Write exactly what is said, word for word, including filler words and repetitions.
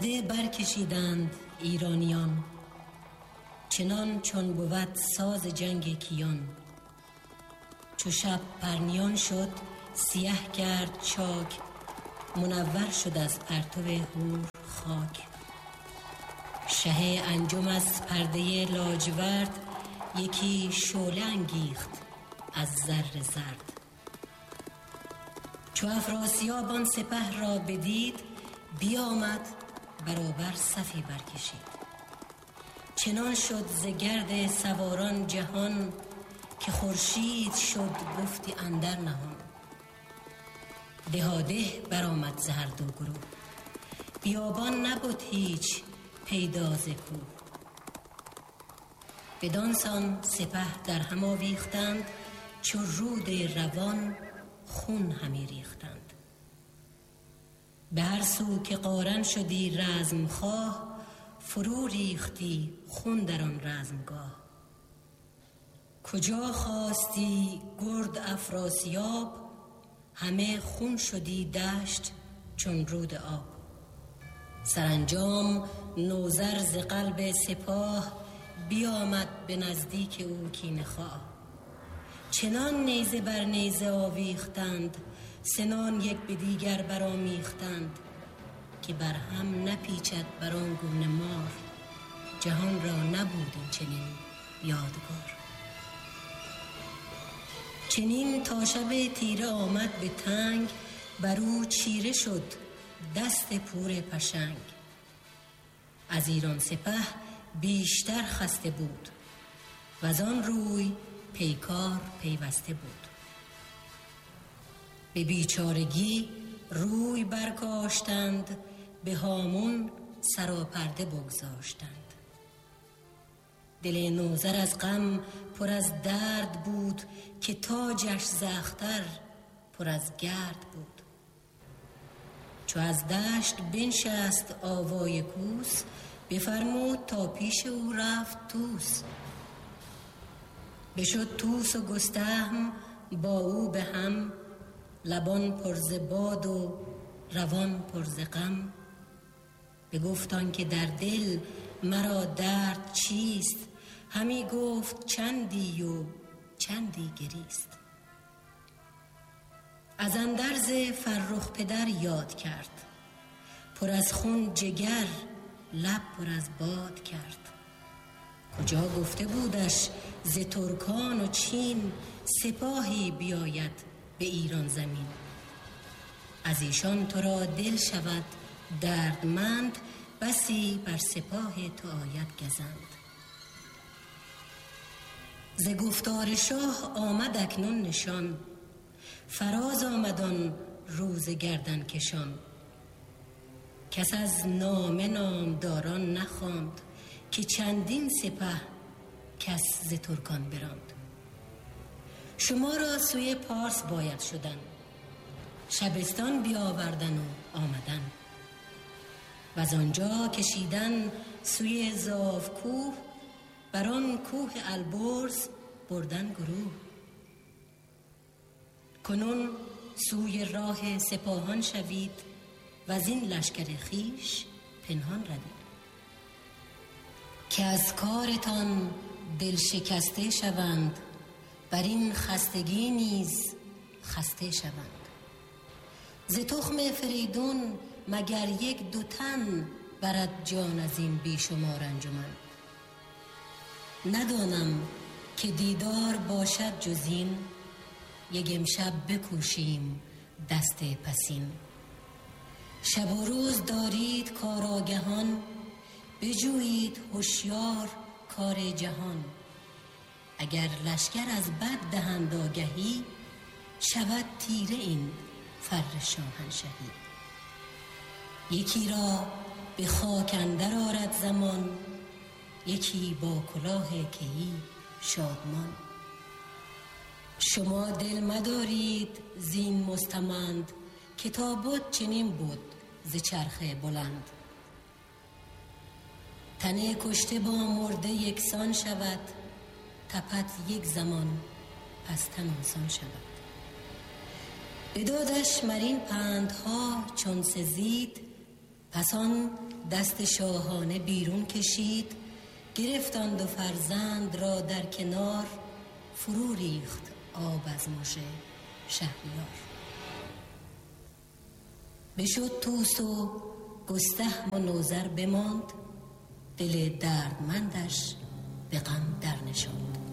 ده برکشیدند ایرانیان، چنان چون بود ساز جنگ کیان. چو شب پرنیان شد سیه کرد چاک، منور شد از پرتو هور خاک. شه انجم از پرده لاجورد، یکی شعله انگیخت از زر زرد. چو افراسیاب آن سپه را بدید، بیامد برابر صفی برکشید. چنان شد ز گرد سواران جهان، که خورشید شد گفتی اندر نهان. دهاده برآمد ز هر دو گروه، بیابان نبد هیچ پیدا ز کوه. بدانسان سپه در هم آویختند، چو رود روان خون همی ریختند. به هر سو که قارن شدی رزم خواه، فرو ریختی خون در آن رزمگاه. کجا خواستی گرد افراسیاب، همه خون شدی دشت چون رود آب. سرانجام نوذر ز قلب سپاه، بیامد به نزدیک او کینه خواه. چنان نیزه بر نیزه آویختند، سنان یک به دیگر برآمیختند. که بر هم نپیچد بر آن گونه مار، جهان را نبود این چنین یادگار. چنین تا شب تیره آمد به تنگ، بر او چیره شد دست پور پشنگ. از ایران سپه بیشتر خسته بود، وز آن روی پیکار پیوسته بود. به بیچارگی روی برکاشتند، به هامون سراپرده بگذاشتند. دل نوذر از غم پر از درد بود، که تاجش ز اختر پر از گرد بود. چو از دشت بنشست آوای کوس، بفرمود تا پیش او رفت طوس. بشد طوس و گستهم با او به هم، لبان پر ز باد و روان پر ز غم. بگفتان که در دل مرا درد چیست، همی گفت چندی و چندی گریست. از اندرز فرخ پدر یاد کرد، پر از خون جگر لب پر از باد کرد. کجا گفته بودش ز ترکان و چین، سپاهی بیاید به ایران زمین. از ایشان تو را دل شود دردمند، بسی بر سپاه تو آید گزند. ز گفتار شاه آمد اکنون نشان، فراز آمدان روز گردن کشان. کس از نامه نامداران نخواند، که چندین سپه کس ز ترکان براند. شما را سوی پارس باید شدن، شبستان بیاوردن و آمدن. و از آنجا کشیدن سوی زاو کوه، بر آن کوه البرز بردن گروه. کنون سوی راه سپاهان شوید، و از این لشکر خیش پنهان روید. که از کارتان دل شکسته شوند، بر این خستگی نیز خسته شوند. ز تخم فریدون مگر یک دو تن، برد جان از این بیشمار انجمن. ندانم که دیدار باشد جز این، یک امشب بکوشیم دست پسین. شب و روز دارید کارآگهان، بجویید هوشیار کار جهان. اگر لشکر از بد دهند آگهی، شود تیره این فر شاهنشهی. یکی را به خاک اندر آرد زمان، یکی با کلاه کیی شادمان. شما دل مدارید زین مستمند، که تا بود چنین بود ز چرخ بلند. تن کشته با مرده یکسان شود، تپد یک زمان پس تن آسان شود. بدادش مرین پندها چون سزید، پس آن دست شاهانه بیرون کشید، گرفت آن دو فرزند را در کنار، فرو ریخت آب از مژه شهریار. بشد طوس و گستهم و نوذر بماند، دل دردمندش به غم در نشاند.